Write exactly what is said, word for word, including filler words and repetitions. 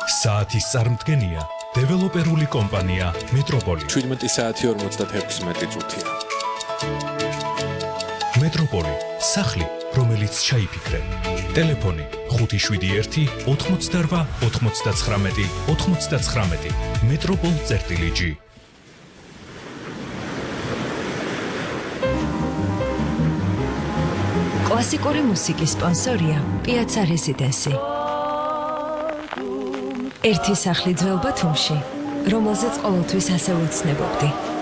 საათის წარმდგენია დეველოპერული კომპანია მეტროპოლი. შვიდმეტი საათი ორმოცდათექვსმეტი წუთია. მეტროპოლი, სახლი, რომელიც ჩაიფიქრე. ტელეფონი ხუთი შვიდი ერთი ოთხმოცდაორვა ოთხმოცდაცხრამეტი ოთხმოცდაცხრამეტი. მეტროპოლ წერტილი ჯი. კლასიკური მუსიკის სპონსორია პიაცა რეზიდენსი. ერთი სახლი ძველ ბათუმში, რომელზეც ყოველთვის ასე ვუცნებობდი.